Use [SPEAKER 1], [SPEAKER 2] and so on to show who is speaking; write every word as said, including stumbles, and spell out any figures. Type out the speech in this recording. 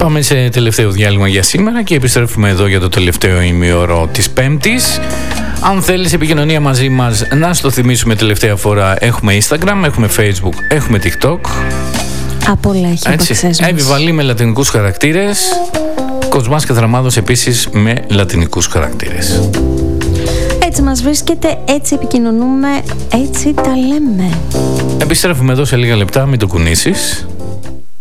[SPEAKER 1] Πάμε σε τελευταίο διάλειμμα για σήμερα και επιστρέφουμε εδώ για το τελευταίο ημίωρο της Πέμπτης. Αν θέλεις επικοινωνία μαζί μας, να στο θυμίσουμε τελευταία φορά, έχουμε Instagram, έχουμε Facebook, έχουμε TikTok.
[SPEAKER 2] Από όλα έχει επαξές μας.
[SPEAKER 1] Επιβαλή με λατινικούς χαρακτήρες. Κοσμάς και Δραμάδος επίσης με λατινικούς χαρακτήρες.
[SPEAKER 2] Έτσι μας βρίσκεται, έτσι επικοινωνούμε, έτσι τα λέμε.
[SPEAKER 1] Επιστρέφουμε εδώ σε λίγα λεπτά, μην το κουνήσεις.